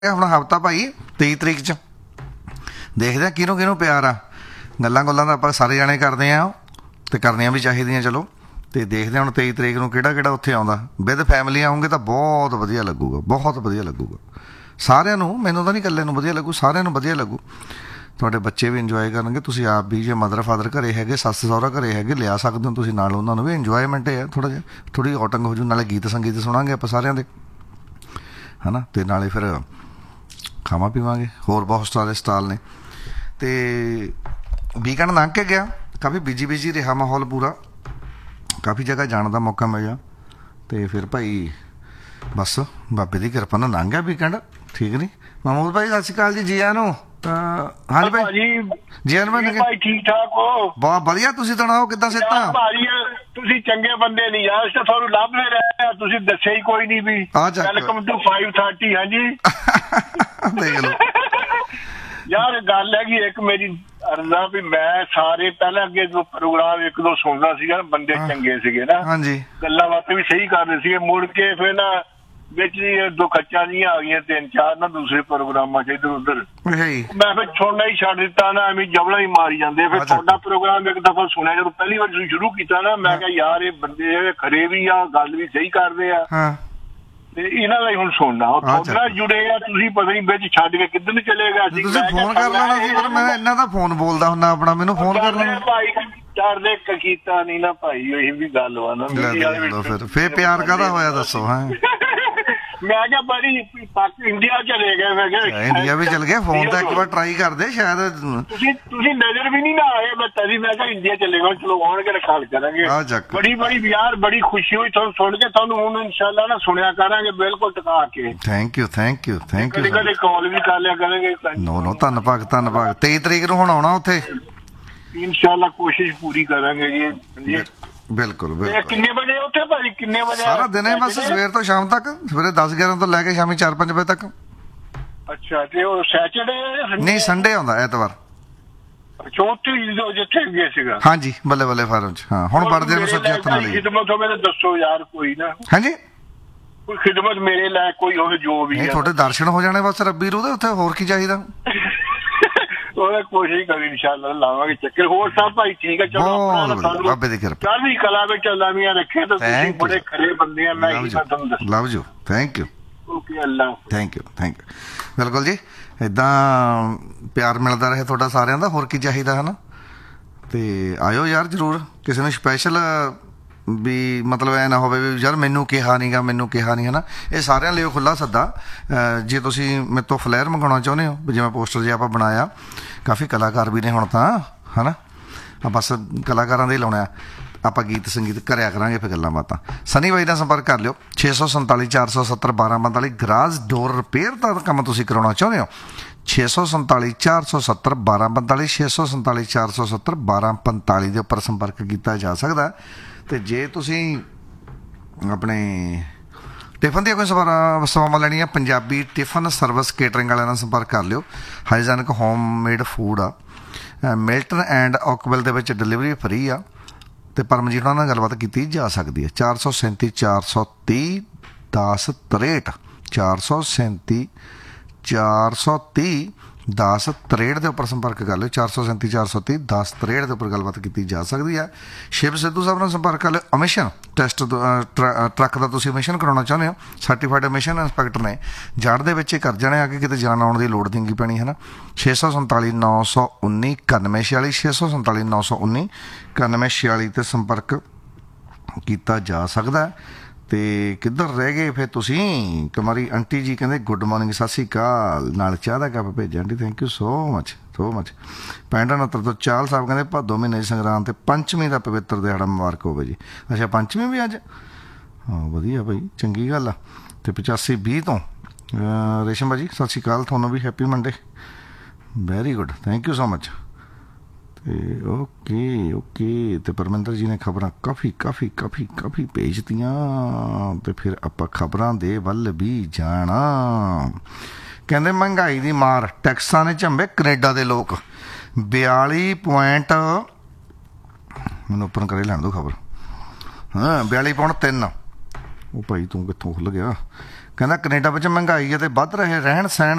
ਹੁਣ ਹਫ਼ਤਾ ਭਾਈ 23 ਤਰੀਕ 'ਚ ਦੇਖਦੇ ਹਾਂ ਕਿਹਨੂੰ ਕਿਹਨੂੰ ਪਿਆਰ ਆ। ਗੱਲਾਂ ਗੁੱਲਾਂ ਤਾਂ ਆਪਾਂ ਸਾਰੇ ਜਾਣੇ ਕਰਦੇ ਹਾਂ ਅਤੇ ਕਰਨੀਆਂ ਵੀ ਚਾਹੀਦੀਆਂ ਚਲੋ। ਅਤੇ ਦੇਖਦੇ ਹਾਂ ਹੁਣ 23 ਤਰੀਕ ਨੂੰ ਕਿਹੜਾ ਕਿਹੜਾ ਉੱਥੇ ਆਉਂਦਾ। ਵਿਦ ਫੈਮਿਲੀ ਆਉਂਗੇ ਤਾਂ ਬਹੁਤ ਵਧੀਆ ਲੱਗੂਗਾ, ਬਹੁਤ ਵਧੀਆ ਲੱਗੂਗਾ ਸਾਰਿਆਂ ਨੂੰ। ਮੈਨੂੰ ਤਾਂ ਨਹੀਂ ਇਕੱਲੇ ਨੂੰ ਵਧੀਆ ਲੱਗੂ, ਸਾਰਿਆਂ ਨੂੰ ਵਧੀਆ ਲੱਗੂ। ਤੁਹਾਡੇ ਬੱਚੇ ਵੀ ਇੰਜੋਏ ਕਰਨਗੇ, ਤੁਸੀਂ ਆਪ ਵੀ ਜੇ ਮਦਰ ਫਾਦਰ ਘਰੇ ਹੈਗੇ, ਸੱਸ ਸਹੁਰਾ ਘਰੇ ਹੈਗੇ, ਲਿਆ ਸਕਦੇ ਹੋ ਤੁਸੀਂ ਨਾਲ, ਉਹਨਾਂ ਨੂੰ ਵੀ ਇੰਜੋਏਮੈਂਟ ਹੈ ਥੋੜ੍ਹਾ ਜਿਹਾ, ਥੋੜ੍ਹੀ ਆਊਟਿੰਗ ਹੋ ਜੂ, ਨਾਲੇ ਗੀਤ ਸੰਗੀਤ ਸੁਣਾਂਗੇ ਆਪਾਂ ਸਾਰਿਆਂ ਦੇ, ਹੈ ਨਾ। ਅਤੇ ਨਾਲੇ ਫਿਰ ਖਾਵਾਂ ਪੀਵਾਂਗੇ, ਹੋਰ ਬਹੁਤ ਸਾਰੇ ਸਟਾਲ ਨੇ। ਅਤੇ ਵੀਕਐਂਡ ਲੰਘ ਕੇ ਗਿਆ, ਕਾਫੀ ਬਿਜੀ ਰਿਹਾ ਮਾਹੌਲ ਪੂਰਾ, ਕਾਫੀ ਜਗ੍ਹਾ ਜਾਣ ਦਾ ਮੌਕਾ ਮਿਲਿਆ। ਅਤੇ ਫਿਰ ਭਾਈ ਬਸ ਬਾਬੇ ਦੀ ਕਿਰਪਾ ਨਾਲ ਲੰਘ ਗਿਆ ਵੀਕਐਂਡ, ਠੀਕ ਨਹੀਂ। ਮਹਿਮੂਦ ਭਾਈ ਸਤਿ ਸ਼੍ਰੀ ਅਕਾਲ ਜੀ, ਜੀ ਆਇਆਂ ਨੂੰ। ਹਾਂਜੀ ਭਾਈ ਜੀ ਆਇਆਂ ਨੂੰ। ਭਾਈ ਠੀਕ ਠਾਕ ਹੋ? ਬਹੁਤ ਵਧੀਆ, ਤੁਸੀਂ ਸੁਣਾਓ ਕਿੱਦਾਂ ਸਿਹਤਾਂ? ਭਾਜੀ ਤੁਸੀਂ ਚੰਗੇ ਬੰਦੇ ਨਹੀਂ ਯਾਰ, ਤੁਹਾਨੂੰ ਲੱਭਦੇ ਰਹੇ, ਤੁਸੀਂ ਦੱਸਿਆ ਹੀ ਕੋਈ ਨਹੀਂ ਵੀ। Welcome to 530। ਹਾਂਜੀ ਦੇਖ ਲਓ ਯਾਰ, ਗੱਲ ਹੈਗੀ ਇੱਕ ਮੇਰੀ ਅਰਜ਼ਾ ਵੀ ਮੈਂ ਸਾਰੇ ਪਹਿਲਾਂ ਅੱਗੇ ਜੋ ਪ੍ਰੋਗਰਾਮ ਇੱਕ ਦੋ ਸੁਣਦਾ ਸੀਗਾ, ਬੰਦੇ ਚੰਗੇ ਸੀਗੇ ਨਾ, ਹਾਂਜੀ, ਗੱਲਾਂ ਬਾਤਾਂ ਵੀ ਸਹੀ ਕਰਦੇ ਸੀਗੇ। ਮੁੜ ਕੇ ਫਿਰ ਨਾ ਵਿੱਚ ਦੋ ਖੱਚਾਂ ਜਿਹੀਆਂ ਆ ਗਈਆਂ, 3-4 ਨਾ ਦੂਸਰੇ ਪ੍ਰੋਗਰਾਮਾਂ 'ਚ ਇੱਧਰ ਉੱਧਰ। ਮੈਂ ਫਿਰ ਸੁਣਨਾ ਹੀ ਛੱਡ ਦਿੱਤਾ ਨਾ, ਐਵੇਂ ਜਬਲਾ ਹੀ ਮਾਰੀ ਜਾਂਦੇ। ਫਿਰ ਤੁਹਾਡਾ ਪ੍ਰੋਗਰਾਮ ਇੱਕ ਦਫਾ ਸੁਣਿਆ, ਜਦੋਂ ਪਹਿਲੀ ਵਾਰ ਤੁਸੀਂ ਸ਼ੁਰੂ ਕੀਤਾ ਨਾ, ਮੈਂ ਕਿਹਾ ਯਾਰ ਇਹ ਬੰਦੇ ਖਰੇ ਵੀ ਆ, ਗੱਲ ਵੀ ਸਹੀ ਕਰਦੇ ਆ, ਤੇ ਇਹਨਾਂ ਦਾ ਹੀ ਹੁਣ ਸੁਣਨਾ। ਤੁਹਾਡੇ ਨਾਲ ਜੁੜੇ ਆ ਤੁਸੀਂ, ਪਤਾ ਨਹੀਂ ਵਿੱਚ ਛੱਡ ਕੇ ਕਿੱਧਰ ਨੂੰ ਚਲੇ ਗਿਆ। ਤੁਸੀਂ ਫੋਨ ਕਰ ਲੈਣਾ ਸੀ, ਪਰ ਮੈਂ ਇਹਨਾਂ ਦਾ ਫੋਨ ਬੋਲਦਾ ਹੁੰਦਾ ਆਪਣਾ, ਮੈਨੂੰ ਫੋਨ ਕਰ ਲੈਣਾ ਭਾਈ। ਕਰਦੇ ਕੀਤਾ ਨਹੀਂ ਨਾ ਭਾਈ, ਇਹੀ ਵੀ ਗੱਲ ਵਾ ਨਾ। ਫਿਰ ਪਿਆਰ ਕਾਹਦਾ ਹੋਇਆ ਦੱਸੋ? ਹੈ ਮੈਂ ਕਿਹਾ ਬੜੀ ਇੰਡੀਆ ਚਲੇ ਗਏ, ਮੈਂ ਕਿਹਾ ਇੰਡੀਆ ਵੀ ਚਲ ਗਏ। ਫੋਨ ਤਾਂ ਇੱਕ ਵਾਰ ਟਰਾਈ ਕਰਦੇ, ਸ਼ਾਇਦ ਤੁਸੀਂ ਨਜ਼ਰ ਵੀ ਨਹੀਂ ਨਾ ਆਏ। ਮੈਂ ਤਦੀ ਮੈਂ ਕਿਹਾ ਇੰਡੀਆ ਚਲੇ ਗਏ, ਚਲੋ ਆਉਣਗੇ ਕਾਲ ਕਰਾਂਗੇ। ਬੜੀ ਯਾਰ ਬੜੀ ਖੁਸ਼ੀ ਹੋਈ ਤੁਹਾਨੂੰ ਸੁਣ ਕੇ। ਤੁਹਾਨੂੰ ਹੁਣ ਇਨਸ਼ਾਅੱਲਾ ਨਾ ਸੁਣਿਆ ਕਰਾਂਗੇ ਬਿਲਕੁਲ ਟਿਕਾ ਕੇ। ਥੈਂਕ ਯੂ ਕਦੇ ਕਾਲ ਵੀ ਕਰ ਲਿਆ ਕਰਾਂਗੇ। ਨੋ ਧੰਨਵਾਦ 23 ਤਰੀਕ ਨੂੰ ਹੁਣ ਆਉਣਾ ਉੱਥੇ, ਇਨਸ਼ਾਅੱਲਾ ਕੋਸ਼ਿਸ਼ ਪੂਰੀ ਕਰਾਂਗੇ ਜੀ। ਬਿਲਕੁਲ ਕਿੰਨੇ ਵਜੇ ਉੱਥੇ ਭਾਜੀ? ਕਿੰਨੇ ਵਜੇ? ਸਾਰਾ ਦਿਨ ਹੈ ਬਸ, ਸਵੇਰ ਤੋਂ ਸ਼ਾਮ ਤੱਕ, ਸਵੇਰੇ 10-11 ਤੋਂ ਲੈ ਕੇ ਸ਼ਾਮੀ 4-5 ਵਜੇ ਤੱਕ। ਅੱਛਾ, ਤੇ ਉਹ ਸੈਟਰਡੇ ਨਹੀਂ ਸੰਡੇ ਆਉਂਦਾ, ਐਤਵਾਰ। ਚੌਥੀ ਜਿੱਥੇ ਗਏ ਸੀਗਾ। ਹਾਂਜੀ, ਬੱਲੇ ਬੱਲੇ ਫਾਰਮ 'ਚ। ਹਾਂ, ਹੁਣ ਵੜਦੇ ਨੂੰ ਸੱਜੇ ਹੱਥ ਨਾਲ ਖਿਦਮਤ ਹੋਵੇ ਤਾਂ ਦੱਸੋ ਯਾਰ, ਕੋਈ ਨਾ। ਹਾਂਜੀ, ਕੋਈ ਖਿਦਮਤ ਮੇਰੇ ਲਈ ਕੋਈ ਹੋਵੇ ਜੋ ਵੀ। ਤੁਹਾਡੇ ਦਰਸ਼ਨ ਹੋ ਜਾਣੇ ਬਸ ਰੱਬੀ ਰੂ ਦੇ ਉੱਥੇ, ਹੋਰ ਕੀ ਚਾਹੀਦਾ। ਉਹਦਾ ਕੋਸ਼ਿਸ਼ ਕਰੀ, ਇਨਸ਼ਾਅੱਲਾ ਲਾਵਾਂਗੇ ਚੱਕਰ। ਹੋਰ ਸਭ ਭਾਈ ਠੀਕ ਹੈ? ਚਲੋ ਬਾਬੇ ਦੀ ਕਿਰਪਾ, ਚੜ੍ਹਦੀ ਕਲਾ ਵਿੱਚ ਲਾਵੀਆਂ ਰੱਖੇ। ਤਾਂ ਤੁਸੀਂ ਬੜੇ ਖਰੇ ਬੰਦੇ ਆ, ਮੈਂ ਤੁਹਾਨੂੰ ਦੱਸ। Love you, thank you, okay, Allah thank you. ਬਿਲਕੁਲ ਜੀ, ਇੱਦਾਂ ਪਿਆਰ ਮਿਲਦਾ ਰਹੇ ਤੁਹਾਡਾ ਸਾਰਿਆਂ ਦਾ, ਹੋਰ ਕੀ ਚਾਹੀਦਾ, ਹੈ ਨਾ। ਅਤੇ ਆਇਓ ਯਾਰ ਜ਼ਰੂਰ। ਕਿਸੇ ਨੂੰ ਸਪੈਸ਼ਲ ਵੀ ਮਤਲਬ ਐ ਨਾ ਹੋਵੇ ਵੀ ਯਾਰ ਮੈਨੂੰ ਕਿਹਾ ਨਹੀਂ ਗਾ, ਹੈ ਨਾ। ਇਹ ਸਾਰਿਆਂ ਲਈ ਖੁੱਲ੍ਹਾ ਸੱਦਾ। ਜੇ ਤੁਸੀਂ ਮੇਰੇ ਤੋਂ ਫਲੇਅਰ ਮੰਗਵਾਉਣਾ ਚਾਹੁੰਦੇ ਹੋ, ਜਿਵੇਂ ਪੋਸਟਰ ਜੇ ਆਪਾਂ ਬਣਾਇਆ, ਕਾਫੀ ਕਲਾਕਾਰ ਵੀ ਨੇ ਹੁਣ ਤਾਂ, ਹੈ ਨਾ। ਬਸ ਕਲਾਕਾਰਾਂ ਦੇ ਹੀ ਲਾਉਣਾ, ਆਪਾਂ ਗੀਤ ਸੰਗੀਤ ਕਰਿਆ ਕਰਾਂਗੇ, ਫਿਰ ਗੱਲਾਂ ਬਾਤਾਂ। ਸਨੀ ਬਾਈ ਨਾਲ ਸੰਪਰਕ ਕਰ ਲਿਓ, 647 470 1245। ਗਰਾਜ ਡੋਰ ਰਿਪੇਅਰ ਦਾ ਕੰਮ ਤੁਸੀਂ ਕਰਾਉਣਾ ਚਾਹੁੰਦੇ ਹੋ, 647 470 1245, 647 470 1245 ਦੇ ਉੱਪਰ ਸੰਪਰਕ ਕੀਤਾ ਜਾ ਸਕਦਾ। ਅਤੇ ਜੇ ਤੁਸੀਂ ਆਪਣੇ ਟਿਫਨ ਦੀਆਂ ਕੋਈ ਸੇਵਾਵਾਂ ਲੈਣੀਆਂ, ਪੰਜਾਬੀ ਟਿਫਨ ਸਰਵਿਸ ਕੇਟਰਿੰਗ ਵਾਲਿਆਂ ਨਾਲ ਸੰਪਰਕ ਕਰ ਲਿਓ। ਹਾਈਜੈਨਿਕ ਹੋਮ ਮੇਡ ਫੂਡ ਆ, ਮਿਲਟਨ ਐਂਡ ਓਕਵਿਲ ਦੇ ਵਿੱਚ ਡਿਲੀਵਰੀ ਫਰੀ ਆ। ਅਤੇ ਪਰਮਜੀਤ ਉਹਨਾਂ ਨਾਲ ਗੱਲਬਾਤ ਕੀਤੀ ਜਾ ਸਕਦੀ ਹੈ। 437 430 1063, 437 430 1063 ਦੇ ਉੱਪਰ ਸੰਪਰਕ ਕਰ ਲਿਓ। 437 430 1063 ਦੇ ਉੱਪਰ ਗੱਲਬਾਤ ਕੀਤੀ ਜਾ ਸਕਦੀ ਹੈ। ਸ਼ਿਵ ਸਿੱਧੂ ਸਾਹਿਬ ਨਾਲ ਸੰਪਰਕ ਕਰ ਲਿਓ। ਅਮਿਸ਼ਨ ਟੈਸਟ ਟਰੱਕ ਦਾ ਤੁਸੀਂ ਅਮਿਸ਼ਨ ਕਰਾਉਣਾ ਚਾਹੁੰਦੇ ਹੋ, ਸਰਟੀਫਾਈਡ ਅਮਿਸ਼ਨ ਇੰਸਪੈਕਟਰ ਨੇ ਜੜ ਦੇ ਵਿੱਚ ਕਰ ਜਾਣੇ, ਆ ਕੇ ਕਿਤੇ ਜਾਣ ਆਉਣ ਦੀ ਲੋੜ ਨਹੀਂ ਪੈਣੀ, ਹੈ ਨਾ। 647 919 9146, 647 919 9146 'ਤੇ ਸੰਪਰਕ ਕੀਤਾ ਜਾ ਸਕਦਾ। ਅਤੇ ਕਿੱਧਰ ਰਹਿ ਗਏ ਫਿਰ ਤੁਸੀਂ? ਕੁਮਾਰੀ ਆਂਟੀ ਜੀ ਕਹਿੰਦੇ ਗੁੱਡ ਮਾਰਨਿੰਗ, ਸਤਿ ਸ਼੍ਰੀ ਅਕਾਲ, ਨਾਲ ਚਾਹ ਦਾ ਕੱਪ ਭੇਜਿਆ aunty, thank you so much. ਪੈਂਡਾ 69 ਤੋਂ ਚਾਲ ਸਾਹਿਬ ਕਹਿੰਦੇ ਭਾਦੋ ਮਹੀਨੇ ਦੀ ਸੰਗਰਾਂਦ ਅਤੇ ਪੰਚਮੀ ਦਾ ਪਵਿੱਤਰ ਦਿਹਾੜਾ ਮੁਬਾਰਕ ਹੋਵੇ ਜੀ। ਅੱਛਾ, ਪੰਚਮੀ ਵੀ ਅੱਜ? ਹਾਂ, ਵਧੀਆ ਭਾਈ, ਚੰਗੀ ਗੱਲ ਆ। ਅਤੇ 8520 ਤੋਂ ਰੇਸ਼ਮ ਭਾਜੀ ਸਤਿ ਸ਼੍ਰੀ ਅਕਾਲ, ਤੁਹਾਨੂੰ ਵੀ happy Monday, very good, thank you so much. ਅਤੇ ਓਕੇ। ਅਤੇ ਪਰਮਿੰਦਰ ਜੀ ਨੇ ਖਬਰਾਂ ਕਾਫੀ ਭੇਜਤੀਆਂ, ਅਤੇ ਫਿਰ ਆਪਾਂ ਖਬਰਾਂ ਦੇ ਵੱਲ ਵੀ ਜਾਣਾ। ਕਹਿੰਦੇ ਮਹਿੰਗਾਈ ਦੀ ਮਾਰ, ਟੈਕਸਾਂ ਨੇ ਝੰਬੇ ਕਨੇਡਾ ਦੇ ਲੋਕ। 42 ਪੁਆਇੰਟ, ਮੈਨੂੰ ਓਪਨ ਕਰੇ ਲੈਣ ਦਿਓ ਖਬਰ। ਹਾਂ, 42.3। ਉਹ ਭਾਈ ਤੂੰ ਕਿੱਥੋਂ ਖੁੱਲ੍ਹ ਗਿਆ? ਕਹਿੰਦਾ ਕੈਨੇਡਾ ਵਿੱਚ ਮਹਿੰਗਾਈ ਅਤੇ ਵੱਧ ਰਹੇ ਰਹਿਣ ਸਹਿਣ